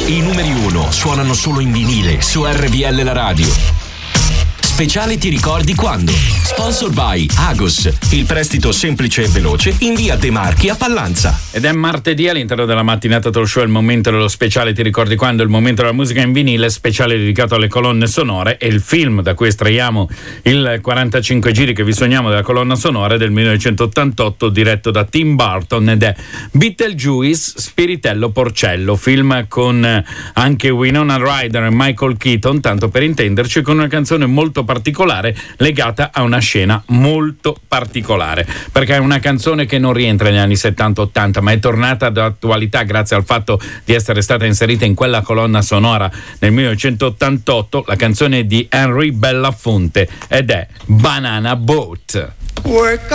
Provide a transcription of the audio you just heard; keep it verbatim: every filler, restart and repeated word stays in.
I numeri uno suonano solo in vinile su R V L La Radio. Speciale Ti ricordi quando? Sponsor by Agos, il prestito semplice e veloce in via De Marchi a Pallanza. Ed è martedì, all'interno della mattinata talk show, il momento dello speciale Ti ricordi quando, il momento della musica in vinile, speciale dedicato alle colonne sonore, e il film da cui estraiamo il quarantacinque giri che vi sogniamo della colonna sonora del millenovecentottantotto, diretto da Tim Burton, ed è Beetlejuice Spiritello Porcello, film con anche Winona Ryder e Michael Keaton, tanto per intenderci, con una canzone molto particolare legata a una scena molto particolare, perché è una canzone che non rientra negli anni settanta ottanta, ma è tornata d'attualità grazie al fatto di essere stata inserita in quella colonna sonora nel millenovecentottantotto, la canzone di Henry Belafonte, ed è Banana Boat. Work